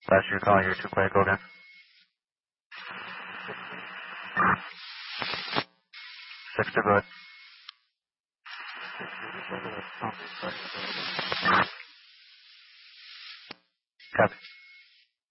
Last you're calling, you're too quiet, go again. Six to go ahead. Copy.